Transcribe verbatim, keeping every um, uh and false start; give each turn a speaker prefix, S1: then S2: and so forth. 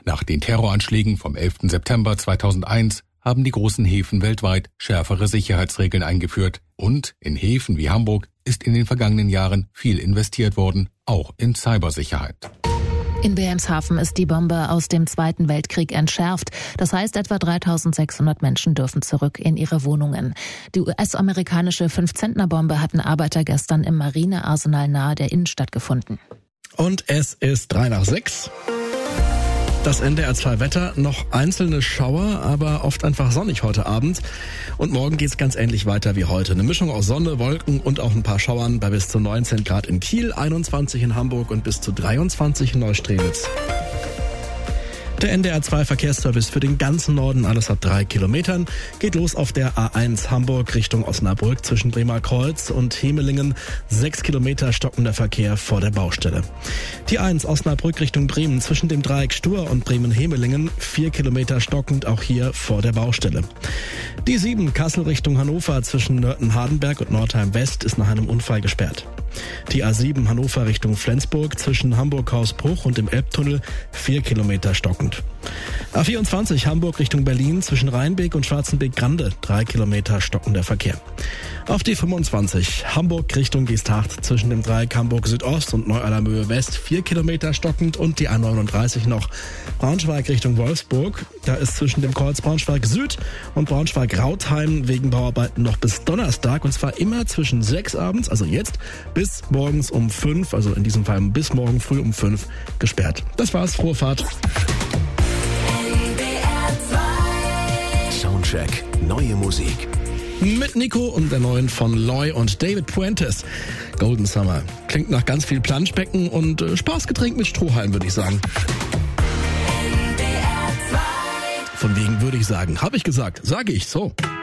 S1: Nach den Terroranschlägen vom elften September zweitausendeins haben die großen Häfen weltweit schärfere Sicherheitsregeln eingeführt. Und in Häfen wie Hamburg ist in den vergangenen Jahren viel investiert worden, auch in Cybersicherheit.
S2: In Wilhelmshaven ist die Bombe aus dem Zweiten Weltkrieg entschärft. Das heißt, etwa dreitausendsechshundert Menschen dürfen zurück in ihre Wohnungen. Die U S-amerikanische fünf-Zentner-Bombe hatten Arbeiter gestern im Marinearsenal nahe der Innenstadt gefunden.
S3: Und es ist drei nach sechs. Das N D R zwei Wetter, noch einzelne Schauer, aber oft einfach sonnig heute Abend. Und morgen geht's ganz ähnlich weiter wie heute. Eine Mischung aus Sonne, Wolken und auch ein paar Schauern bei bis zu neunzehn Grad in Kiel, einundzwanzig in Hamburg und bis zu dreiundzwanzig in Neustrelitz. Der N D R zwei Verkehrsservice für den ganzen Norden, alles ab drei Kilometern, geht los auf der A eins Hamburg Richtung Osnabrück zwischen Bremer Kreuz und Hemelingen. Sechs Kilometer stockender Verkehr vor der Baustelle. Die eins Osnabrück Richtung Bremen zwischen dem Dreieck Stur und Bremen-Hemelingen. Vier Kilometer stockend auch hier vor der Baustelle. Die sieben Kassel Richtung Hannover zwischen Nörten-Hardenberg und Nordheim West ist nach einem Unfall gesperrt. Die A sieben Hannover Richtung Flensburg zwischen Hamburg-Hausbruch und dem Elbtunnel. Vier Kilometer stockend. A vierundzwanzig Hamburg Richtung Berlin zwischen Rheinbeek und Schwarzenbeek-Grande, drei Kilometer stockender Verkehr. Auf die fünfundzwanzig Hamburg Richtung Geesthacht zwischen dem Dreieck Hamburg Südost und Neu-Allermöhe West, vier Kilometer stockend und die A neununddreißig noch Braunschweig Richtung Wolfsburg. Da ist zwischen dem Kreuz Braunschweig Süd und Braunschweig Rautheim wegen Bauarbeiten noch bis Donnerstag und zwar immer zwischen sechs abends, also jetzt, bis morgens um fünf, also in diesem Fall bis morgen früh um fünf gesperrt. Das war's, frohe Fahrt.
S4: Soundcheck, neue Musik.
S3: Mit Nico und der neuen von Loy und David Puentes. Golden Summer. Klingt nach ganz viel Planschbecken und äh, Spaßgetränk mit Strohhalm, würde ich sagen. Von wegen würde ich sagen. Habe ich gesagt. Sage ich so.